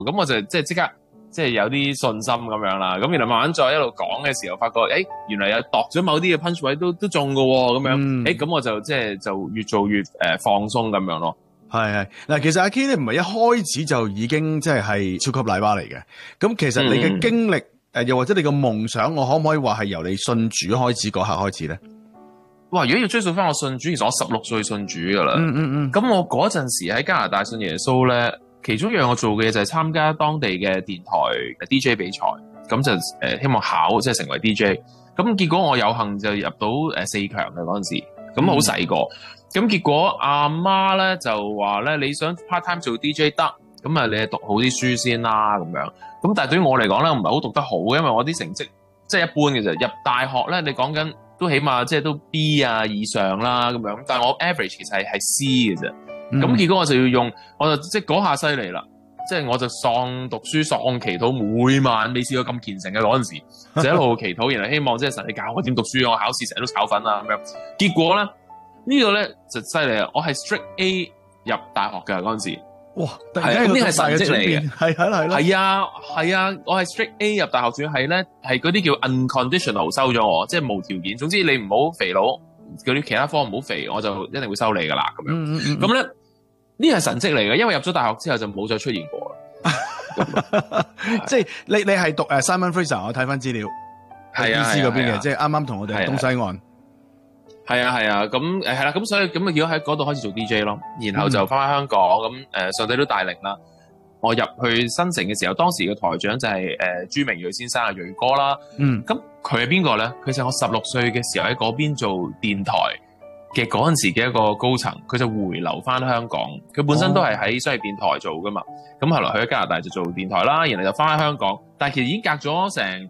咁我就即刻即係有啲信心咁樣啦。咁原來慢慢再一路講嘅時候，發覺原來有度咗某啲嘅 punch 位都中㗎喎，咁樣咁我就即係就越做越放鬆咁樣咯。 係嗱，其實阿 K 咧唔係一開始就已經即係超級奶爸嚟嘅。咁其實你嘅經歷又或者你嘅夢想，我可唔可以話係由你信主開始嗰刻開始咧？ 哇！如果要追溯翻我信主，其實我16歲信主噶啦。咁我嗰陣時喺加拿大信耶穌咧，其中一樣我做嘅嘢就係參加當地嘅電台 DJ 比賽，咁就希望考即係成為 DJ。咁結果我有幸就入到4強嘅嗰陣時，咁好細個。咁結果阿媽咧就話咧，你想 part time 做 DJ 得，咁啊你係讀好啲書先啦咁樣。咁但係對於我嚟講咧，我唔係好讀得好，因為我啲成績即係一般嘅啫。入大學咧，你講緊都起碼即係都 B 啊以上啦咁樣。但係我 average 其實係 C 嘅啫。咁結果我就要用，我就即係嗰下犀利啦。即係我就喪讀書、喪祈禱，每晚未試過咁虔誠嘅嗰陣時，就一路祈禱，然後希望即係神你教我點讀書，我考試成日都炒粉啊咁樣。結果咧呢個咧就犀利啦！我係 straight A 入大學㗎嗰陣時。 哇！突然間呢係神蹟嚟嘅，係啊！我係 straight A 入大學，主要係咧係嗰啲叫 unconditional 收咗我，即係無條件。總之你唔好肥佬，嗰啲其他科唔好肥，我就一定會收你㗎啦咁樣。咁咧呢係神蹟嚟嘅，因為入咗大學之後就冇再出現過啦。 即係你係讀Simon Fraser， 我睇翻資料係啊 BC 嗰邊嘅，即係啱啱同我哋係東西岸。 係啊，咁係啦，咁所以咁啊，如果喺嗰度開始做 DJ 咯，然後就翻香港，咁上帝都帶領啦。我入去新城嘅時候，當時嘅台長就係朱明銳先生啊，銳哥啦。咁佢係邊個咧？佢就係我16歲嘅時候喺嗰邊做電台嘅嗰陣時嘅一個高層，佢就回流翻香港。佢本身都係喺商業電台做噶嘛，咁後來去咗加拿大就做電台啦，然後就翻香港。但係其實已經隔咗成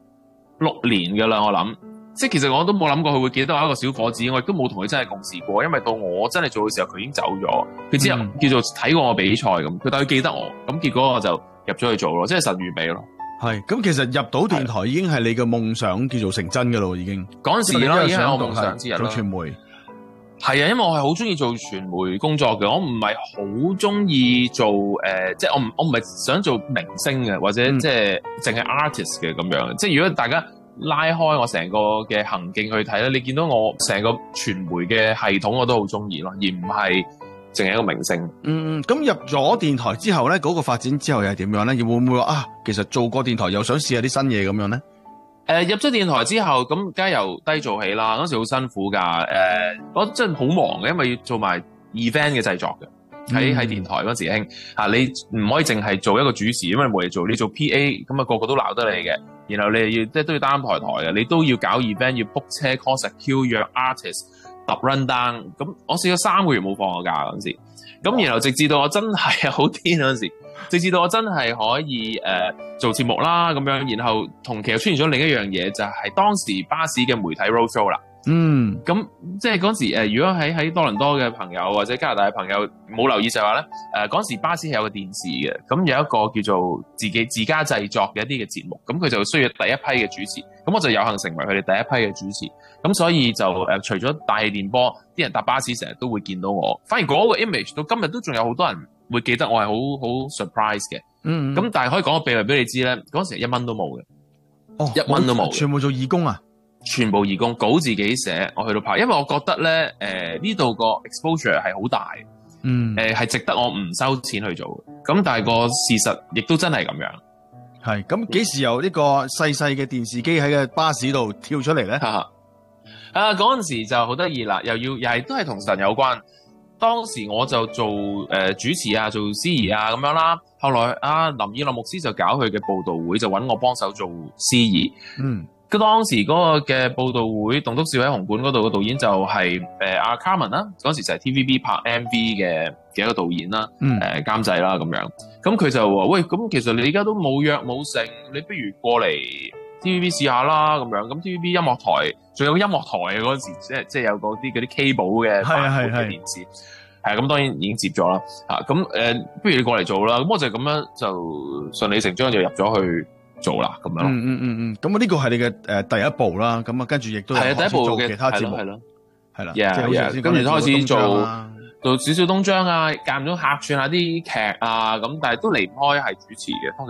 6年噶啦，我諗。即係其實我都冇諗過佢會記得我一個小伙子，我亦都冇同佢真係共事過，因為到我真係做嘅時候佢已經走咗，佢之後叫做睇過我比賽咁，但係佢記得我，咁結果我就入咗去做咯，即係神預備咯。 係，咁其實入到電台已經係你嘅夢想叫做成真㗎咯，已經。 嗰陣時啦，已經係我夢想之一啦。 做傳媒。 係啊，因為我係好中意做傳媒工作嘅，我唔係好中意做即係我唔係想做明星嘅，或者即係淨係 artist 嘅咁樣。即係如果大家拉開我成個嘅行徑去睇咧，你見到我成個傳媒嘅系統我都好中意咯，而唔係淨係一個明星。 咁入咗電台之後咧，嗰個發展之後又係點樣咧？會唔會話啊？其實做過電台又想試下啲新嘢咁樣咧？ 入咗電台之後，咁梗係由低做起啦。嗰時好辛苦㗎。我真係好忙嘅，因為要做埋 event 嘅製作嘅。喺電台嗰時興你唔可以淨係做一個主持，因為冇嘢做。你做 PA 咁啊，個個都鬧得你嘅。然後你又要即係都要擔台嘅，你都要搞 event， 要 book 車 call secure 約 artist 揼 run down。咁我試咗3個月冇放過假嗰陣時，咁然後直至到我真係好癲嗰陣時，直至到我真係可以做節目啦咁樣。然後同期又出現咗另一樣嘢，就係當時巴士嘅媒體 roadshow 啦。咁即係嗰時如果喺多倫多嘅朋友或者加拿大嘅朋友冇留意就係話咧，嗰時巴士係有個電視嘅，咁有一個叫做自家製作嘅一啲嘅節目，咁佢就需要第一批嘅主持，咁我就有幸成為佢哋第一批嘅主持，咁所以就除咗大氣電波，啲人搭巴士成日都會見到我，反而嗰個 image 到今日都仲有好多人會記得我係好 surprise 嘅。咁但係可以講個秘密俾你知咧，嗰時係1蚊都冇嘅，1蚊都冇， 全部做義工啊！ 全部義工，稿自己寫，我去到拍，因為我覺得咧，呢度個 exposure 係好大，係值得我唔收錢去做嘅。咁但係個事實亦都真係咁樣。 係，咁幾時由呢個細細嘅電視機喺個巴士度跳出嚟咧？ 嗰陣時就好得意啦，又係都係同神有關。當時我就做主持啊，做司儀啊咁樣啦。後來林以諾牧師就搞佢嘅報道會，就揾我幫手做司儀。佢當時嗰個嘅報道會，棟篤笑喺紅館嗰度嘅導演就係阿 Carmen 啦，嗰時就係 TVB 拍 MV 嘅一個導演啦，監製啦咁樣。咁佢就話：喂，咁其實你而家都冇約冇剩，你不如過嚟 TVB 試下啦咁樣。咁 TVB 音樂台仲有音樂台嘅嗰時，即係有嗰啲cable 嘅版本嘅電視。係咁當然已經接咗啦。不如你過嚟做啦。咁我就咁樣就順理成章就入咗去做啦，咁樣咯。 咁呢個係你嘅第一步啦。咁跟住亦都係第一步做其他節目，係啦， 跟住開始做做少少東張啊，間唔中客串下啲劇啊，咁但係都離唔開係主持嘅。通